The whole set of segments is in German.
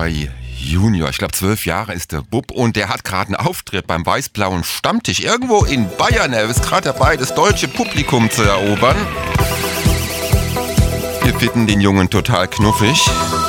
Kai Junior. Ich glaube, 12 Jahre ist der Bub und der hat gerade einen Auftritt beim weiß-blauen Stammtisch irgendwo in Bayern. Er ist gerade dabei, das deutsche Publikum zu erobern. Wir finden den Jungen total knuffig.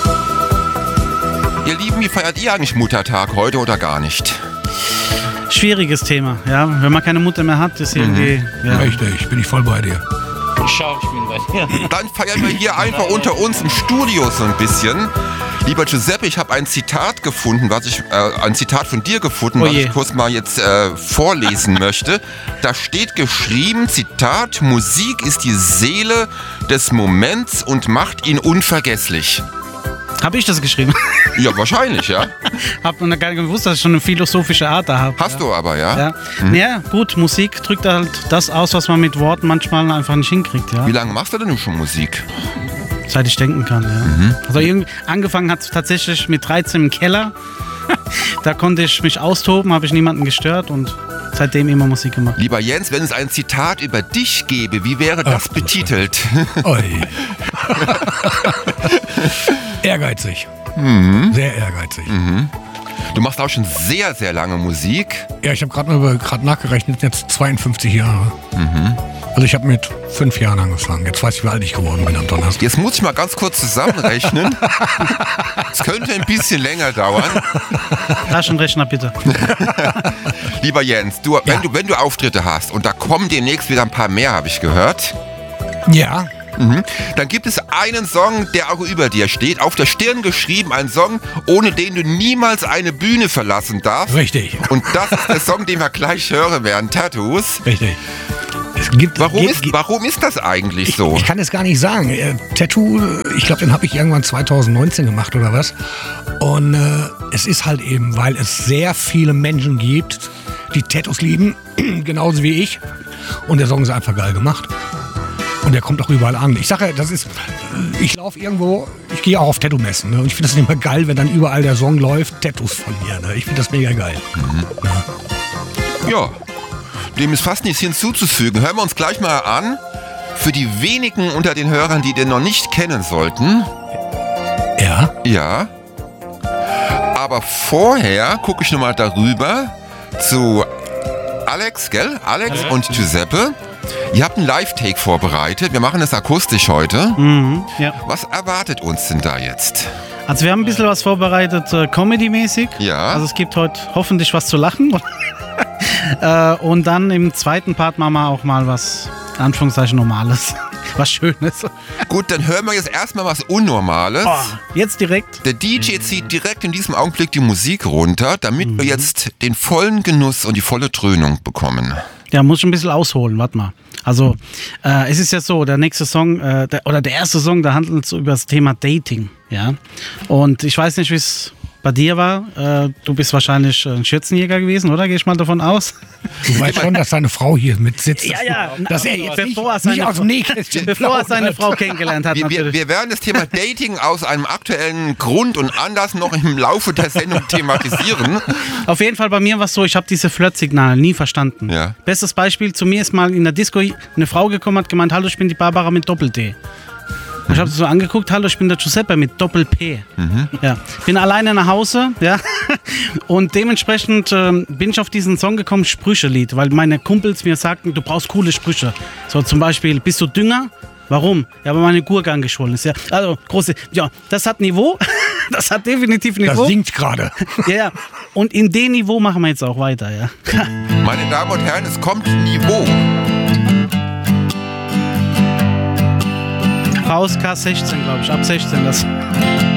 Ihr Lieben, wie feiert ihr eigentlich Muttertag heute oder gar nicht? Schwieriges Thema, ja. Wenn man keine Mutter mehr hat, ist irgendwie... Ja. Richtig, bin ich voll bei dir. Schau, ich bin bei dir. Dann feiern wir hier einfach unter uns im Studio so ein bisschen. Lieber Giuseppe, ich habe ein Zitat gefunden, ein Zitat von dir gefunden, was ich kurz mal jetzt vorlesen möchte. Da steht geschrieben, Zitat, Musik ist die Seele des Moments und macht ihn unvergesslich. Habe ich das geschrieben? Ja, wahrscheinlich, ja. Hab noch gar nicht gewusst, dass ich schon eine philosophische Art da habe. Hast du aber, ja? Ja. Ja, gut, Musik drückt halt das aus, was man mit Worten manchmal einfach nicht hinkriegt, ja. Wie lange machst du denn schon Musik? Seit ich denken kann, ja. Also angefangen hat es tatsächlich mit 13 im Keller. Da konnte ich mich austoben, habe ich niemanden gestört und seitdem immer Musik gemacht. Lieber Jens, wenn es ein Zitat über dich gäbe, wie wäre das betitelt? Oi. Ehrgeizig. Sehr ehrgeizig. Du machst auch schon sehr, sehr lange Musik. Ja, ich habe gerade nachgerechnet, jetzt 52 Jahre. Also ich habe mit 5 Jahren angefangen. Jetzt weiß ich, wie alt ich geworden bin am Donnerstag. Jetzt muss ich mal ganz kurz zusammenrechnen. Es könnte ein bisschen länger dauern. Taschenrechner bitte. Lieber Jens, wenn du Auftritte hast und da kommen demnächst wieder ein paar mehr, habe ich gehört. Ja. Dann gibt es einen Song, der auch über dir steht, auf der Stirn geschrieben, ein Song, ohne den du niemals eine Bühne verlassen darfst. Richtig. Und das ist der Song, den wir gleich hören werden, Tattoos. Richtig. Warum ist das eigentlich so? Ich kann es gar nicht sagen. Tattoo, ich glaube, den habe ich irgendwann 2019 gemacht oder was. Und es ist halt eben, weil es sehr viele Menschen gibt, die Tattoos lieben, genauso wie ich. Und der Song ist einfach geil gemacht. Und der kommt auch überall an. Ich sage, ich laufe irgendwo, ich gehe auch auf Tattoo-Messen. Ne? Und ich finde das immer geil, wenn dann überall der Song läuft, Tattoos von mir. Ne? Ich finde das mega geil. Ja, dem ist fast nichts hinzuzufügen. Hören wir uns gleich mal an. Für die wenigen unter den Hörern, die den noch nicht kennen sollten. Ja? Ja. Aber vorher gucke ich nochmal darüber zu Alex, gell? Alex und Giuseppe. Ihr habt einen Live-Take vorbereitet. Wir machen das akustisch heute. Ja. Was erwartet uns denn da jetzt? Also wir haben ein bisschen was vorbereitet, Comedy-mäßig. Ja. Also es gibt heute hoffentlich was zu lachen. Und dann im zweiten Part machen wir auch mal was, in Anführungszeichen, Normales. Was Schönes. Gut, dann hören wir jetzt erstmal was Unnormales. Jetzt direkt. Der DJ zieht direkt in diesem Augenblick die Musik runter, damit wir jetzt den vollen Genuss und die volle Dröhnung bekommen. Ja, muss ich ein bisschen ausholen, warte mal. Also, es ist ja so, der nächste Song, der erste Song, da handelt es über das Thema Dating, ja. Und ich weiß nicht, wie es bei dir war. Du bist wahrscheinlich ein Schürzenjäger gewesen, oder? Gehe ich mal davon aus. Du weißt schon, dass deine Frau hier mitsitzt. Ja. Dass er jetzt Bevor nicht aus dem Nähkästchen bevor er seine Frau kennengelernt hat. Wir werden das Thema Dating aus einem aktuellen Grund und Anlass noch im Laufe der Sendung thematisieren. Auf jeden Fall bei mir war es so, ich habe diese Flirtsignale nie verstanden. Ja. Bestes Beispiel, zu mir ist mal in der Disco eine Frau gekommen, hat gemeint, hallo, ich bin die Barbara mit Doppel-D. Ich habe sie so angeguckt, hallo, ich bin der Giuseppe mit Doppel-P. Ja. Bin alleine nach Hause, ja. Und dementsprechend bin ich auf diesen Song gekommen, Sprüche-Lied, weil meine Kumpels mir sagten, du brauchst coole Sprüche. So zum Beispiel, bist du Dünger? Warum? Ja, weil meine Gurke angeschwollen ist. Ja. Also, das hat Niveau. Das hat definitiv Niveau. Das singt gerade. Ja. Und in dem Niveau machen wir jetzt auch weiter, ja. Meine Damen und Herren, es kommt Niveau. VSK 16, glaube ich, ab 16 das.